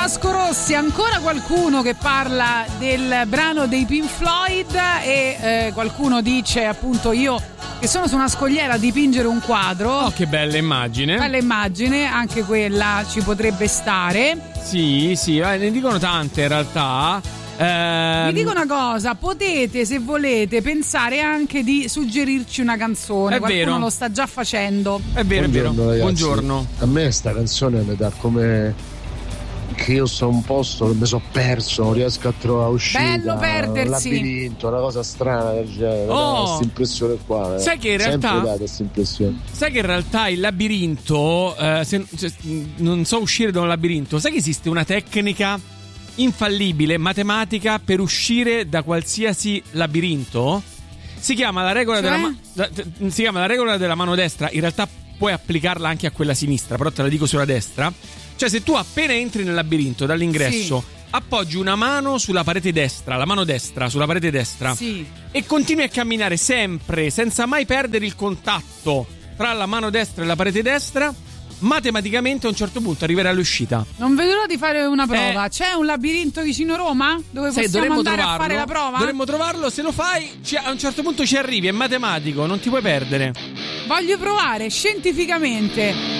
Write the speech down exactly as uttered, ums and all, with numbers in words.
Vasco Rossi, ancora qualcuno che parla del brano dei Pink Floyd e eh, qualcuno dice appunto io che sono su una scogliera a dipingere un quadro. Oh, che bella immagine. Bella immagine, anche quella ci potrebbe stare. Sì, sì, eh, ne dicono tante in realtà. Eh... Vi dico una cosa, potete se volete pensare anche di suggerirci una canzone. È Qualcuno vero. lo sta già facendo. È vero, Buongiorno, è vero. ragazzi. Buongiorno. A me sta canzone mi dà come che io sto a un posto che mi sono perso, non riesco a trovare uscita. Bello perdersi. Un labirinto, una cosa strana del genere. Oh. Questa impressione qua. Eh. Sai che in realtà Sempre data questa impressione. Sai che in realtà il labirinto eh, se, se, non so uscire da un labirinto. Sai che esiste una tecnica infallibile, matematica, per uscire da qualsiasi labirinto? Si chiama la regola Cioè? della ma- la- si chiama la regola della mano destra. In realtà puoi applicarla anche a quella sinistra, però te la dico sulla destra. Cioè, se tu appena entri nel labirinto dall'ingresso, sì, appoggi una mano sulla parete destra, la mano destra sulla parete destra, sì, e continui a camminare sempre senza mai perdere il contatto tra la mano destra e la parete destra, matematicamente a un certo punto arriverai all'uscita. Non vedo l'ora di fare una prova. Eh, C'è un labirinto vicino Roma dove sai, possiamo andare trovarlo, a fare la prova? Dovremmo trovarlo, se lo fai ci, a un certo punto ci arrivi, è matematico, non ti puoi perdere. Voglio provare scientificamente.